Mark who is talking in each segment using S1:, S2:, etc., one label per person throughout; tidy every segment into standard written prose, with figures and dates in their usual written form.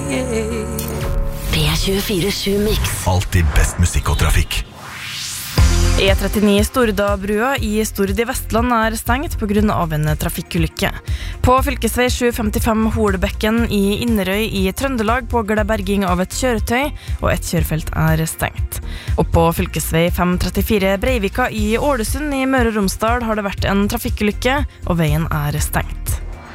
S1: P24/7 Mix.
S2: Alltid best musikk og trafikk.
S3: E39 Stordabrua i Stord i Vestland stengt på grunn av en trafikkulykke. På fylkesvei 755 Holbekken i Inderøy i Trøndelag pågår det berging av et kjøretøy, og et kjørefelt stengt. Og på fylkesvei 534 Breivika i Ålesund i Møre og Romsdal har det vært en trafikkulykke, og veien stengt.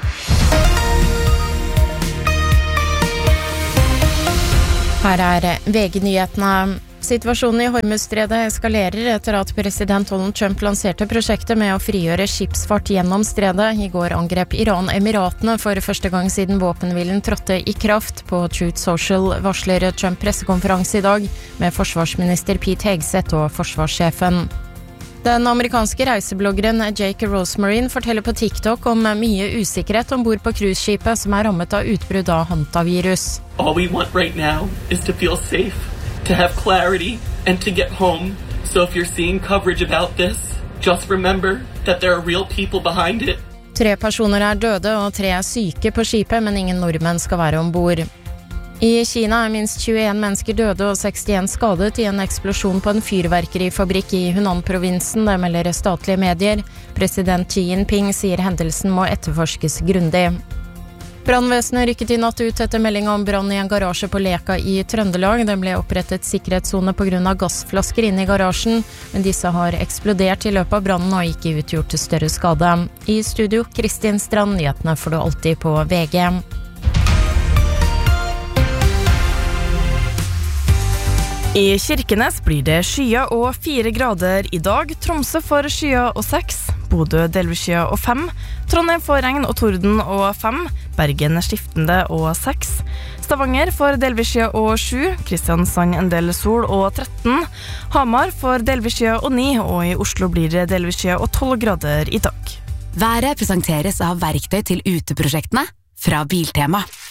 S4: Her VG-nyhetene. Situasjonen i Hormuzstredet eskalerer etter at president Donald Trump lanserte prosjektet med å frigjøre skipsfart gjennom stredet. I går angrep Iran Emiratene for første gang siden våpenhvilen trådte i kraft. På Truth Social varsler Trump pressekonferanse i dag med forsvarsminister Pete Hegseth og forsvarssjefen. Den amerikanske reisebloggeren Jake Rosemarine forteller på TikTok om mye usikkerhet ombord på cruiseskipet som rammet av utbrudd av hantavirus.
S5: All we want right now is to feel safe, to have clarity, and to get home. So if you're seeing coverage about this, just remember that there are real people behind it.
S4: 3 personer døde og 3 syke på skipet, men ingen nordmenn skal være ombord. I Kina minst 21 mennesker døde og 61 skadet i en eksplosjon på en fyrverkerifabrikk i Hunan-provinsen, det melder statlige medier. President Xi Jinping sier hendelsen må etterforskes grundig. Brannvesenet rykket i natt ut etter melding om brann i en garasje på Leka i Trøndelag. Det ble opprettet sikkerhetszone på grunn av gassflasker inne i garasjen, men disse har eksplodert i løpet av brannen og ikke utgjort større skade. I studio, Kristin Strand, nyhetene får du alltid på VG.
S3: I Kirkenes blir det skya og 4 grader i dag. Tromsø får skya og 6, Bodø delvis skya og 5, Trondheim får regn og torden og 5, Bergen skiftende og 6, Stavanger får delvis skya og 7, Kristiansand en del sol og 13, Hamar får delvis skya og 9, og i Oslo blir det delvis skya og 12 grader i dag.
S1: Været presenteres av verktøy til uteprosjektene fra Biltema.